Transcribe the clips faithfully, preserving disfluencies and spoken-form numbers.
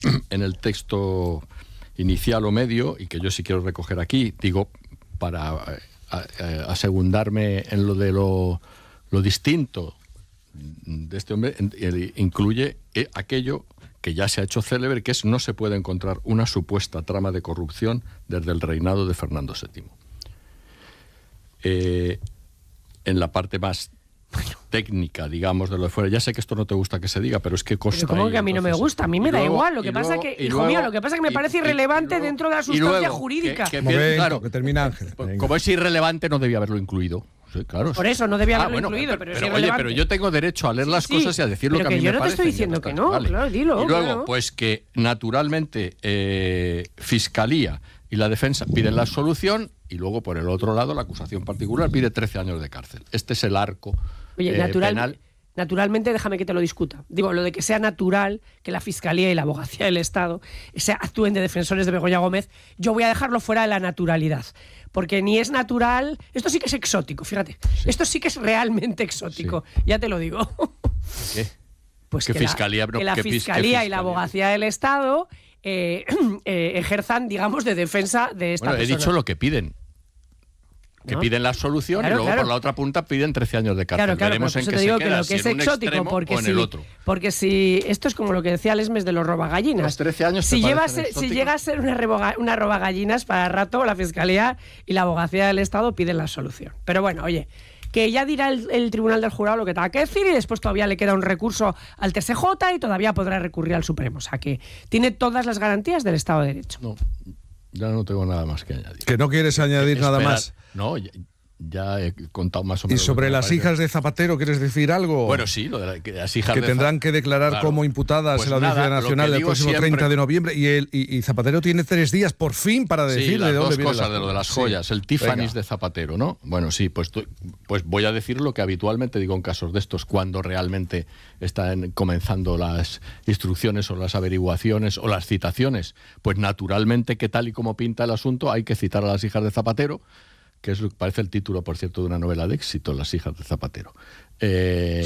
en el texto inicial o medio, y que yo sí quiero recoger aquí, digo, para a, a, asegundarme en lo de lo, lo distinto de este hombre, incluye aquello que ya se ha hecho célebre, que es: no se puede encontrar una supuesta trama de corrupción desde el reinado de Fernando séptimo. Eh, en la parte más técnica, digamos, de lo de fuera. Ya sé que esto no te gusta que se diga, pero es que consta. ¿Cómo ahí, que a mí entonces, no me gusta? A mí me da luego, igual. Lo que pasa luego, que, y hijo luego, mío, lo que pasa es que me parece y, irrelevante y luego, dentro de la sustancia luego, jurídica. Que, que, Momento, claro, que termina Ángel. Venga. Como es irrelevante, no debía haberlo incluido. Sí, claro. Por eso no debía haberlo ah, bueno, incluido, pero, pero, pero es oye, irrelevante. pero yo tengo derecho a leer las sí, cosas y a decir lo que a mí me parece. Pero que yo no te estoy diciendo que no, vale. Claro, dilo. Y luego, claro. pues que naturalmente eh, Fiscalía y la defensa piden la absolución, y luego por el otro lado la acusación particular pide trece años de cárcel. Este es el arco Oye, eh, natural, penal. Naturalmente, déjame que te lo discuta. Digo, lo de que sea natural que la Fiscalía y la Abogacía del Estado se actúen de defensores de Begoña Gómez, yo voy a dejarlo fuera de la naturalidad. Porque ni es natural... Esto sí que es exótico, fíjate. Sí. Esto sí que es realmente exótico. Sí. Ya te lo digo. ¿Qué? Pues que, que, fiscalía, la, que la Fiscalía, fiscalía y la Abogacía del Estado eh, eh, ejerzan, digamos, de defensa de esta bueno, persona. He dicho lo que piden. Que ¿no? Piden la absolución, claro, y luego claro. por la otra punta piden trece años de cárcel. Claro, claro, Veremos en qué qué te digo se que queda, lo que si es exótico, porque si, porque si esto es como lo que decía Lesmes de los robagallinas. Los trece años si, lleva ser, si llega a ser una, reboga, una robagallinas, para rato la Fiscalía y la Abogacía del Estado piden la solución. Pero bueno, oye, que ya dirá el, el Tribunal del Jurado lo que tenga que decir, y después todavía le queda un recurso al T S J y todavía podrá recurrir al Supremo. O sea que tiene todas las garantías del Estado de Derecho. No, ya no tengo nada más que añadir. ¿Que no quieres añadir que nada espera, más? No, ya, ya he contado más o menos. ¿Y sobre las parece. hijas de Zapatero quieres decir algo? Bueno, sí, lo de la, que las hijas que de tendrán que declarar claro. como imputadas pues en la Audiencia nada, Nacional el próximo siempre... treinta de noviembre, y, el, y, y Zapatero tiene tres días por fin para decir sí, las de dónde dos vienen cosas las de lo de las sí. joyas, el Tiffany's de Zapatero, ¿no? Bueno, sí, pues, pues voy a decir lo que habitualmente digo en casos de estos, cuando realmente están comenzando las instrucciones o las averiguaciones o las citaciones. Pues naturalmente que tal y como pinta el asunto hay que citar a las hijas de Zapatero, que es lo que parece el título, por cierto, de una novela de éxito, Las hijas de Zapatero. Eh,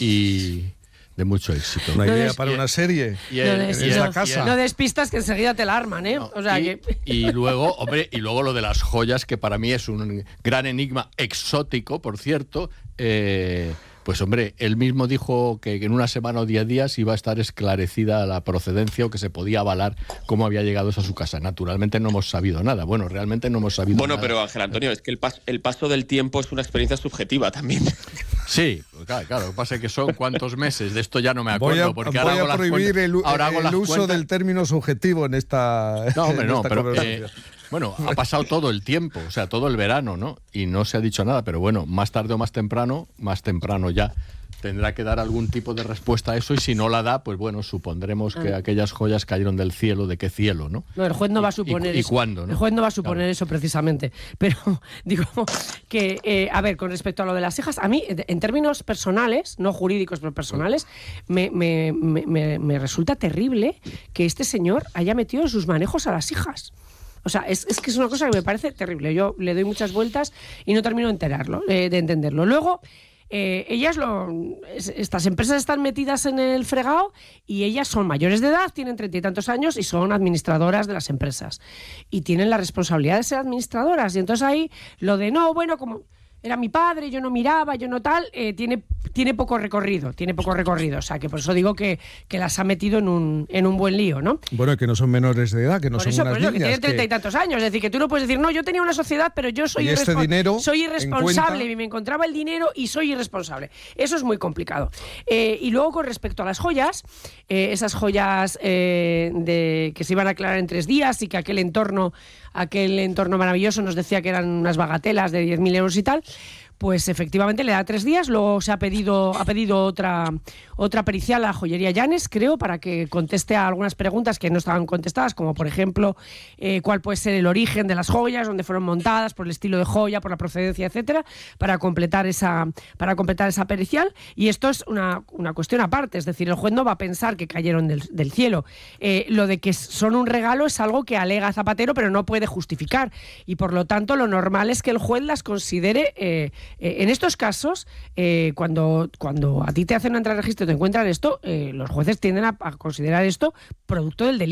y de mucho éxito. Una idea des, para y, una serie y el, en y esta no, casa. No despistas que enseguida te la arman, ¿eh? No, o sea y, que... y luego, hombre, y luego lo de las joyas, que para mí es un gran enigma exótico, por cierto. Eh, Pues hombre, él mismo dijo que en una semana o diez días iba a estar esclarecida la procedencia, o que se podía avalar cómo había llegado a su casa. Naturalmente no hemos sabido nada. Bueno, realmente no hemos sabido bueno, nada. Bueno, pero Ángel Antonio, es que el, pas el paso del tiempo es una experiencia subjetiva también. Sí, claro, claro. Lo que pasa es que son cuántos meses. De esto ya no me acuerdo. Voy a, porque voy ahora hago a prohibir las el, ahora hago el las uso cuentas. del término subjetivo en esta No, hombre, en no, esta pero... conversación. Eh, Bueno, ha pasado todo el tiempo, o sea, todo el verano, ¿no? Y no se ha dicho nada, pero bueno, más tarde o más temprano, más temprano ya, tendrá que dar algún tipo de respuesta a eso, y si no la da, pues bueno, supondremos que ah. aquellas joyas cayeron del cielo. ¿De qué cielo, no? No, el juez no va a suponer ¿Y, y, eso. ¿Y cuándo, no? El juez no va a suponer claro. eso precisamente. Pero digo que, eh, a ver, con respecto a lo de las hijas, a mí, en términos personales, no jurídicos, pero personales, me, me, me, me resulta terrible que este señor haya metido en sus manejos a las hijas. O sea, es, es que es una cosa que me parece terrible. Yo le doy muchas vueltas y no termino de enterarlo, eh, de entenderlo. Luego, eh, ellas lo, es, estas empresas están metidas en el fregado, y ellas son mayores de edad, tienen treinta y tantos años y son administradoras de las empresas. Y tienen la responsabilidad de ser administradoras. Y entonces ahí lo de no, bueno, como... era mi padre, yo no miraba, yo no tal, eh, tiene, tiene poco recorrido, tiene poco recorrido. O sea, que por eso digo que, que las ha metido en un, en un buen lío, ¿no? Bueno, que no son menores de edad, que no por son eso, unas por eso, niñas. Que tienen treinta y tantos años. Es decir, que tú no puedes decir, no, yo tenía una sociedad, pero yo soy, y este irrespo dinero soy irresponsable, y me encontraba el dinero y soy irresponsable. Eso es muy complicado. Eh, y luego, con respecto a las joyas, eh, esas joyas eh, de, que se iban a aclarar en tres días, y que aquel entorno, aquel entorno maravilloso nos decía que eran unas bagatelas de diez mil euros y tal, pues efectivamente le da tres días. Luego se ha pedido ha pedido otra otra pericial a Joyería Llanes, creo, para que conteste a algunas preguntas que no estaban contestadas, como por ejemplo eh, cuál puede ser el origen de las joyas, dónde fueron montadas, por el estilo de joya, por la procedencia, etcétera, para completar esa para completar esa pericial. Y esto es una, una cuestión aparte, es decir, el juez no va a pensar que cayeron del, del cielo. Eh, lo de que son un regalo es algo que alega Zapatero, pero no puede justificar, y por lo tanto lo normal es que el juez las considere. Eh, eh, en estos casos, eh, cuando, cuando a ti te hacen una entrada de registro y te encuentran esto, eh, los jueces tienden a, a considerar esto producto del delito.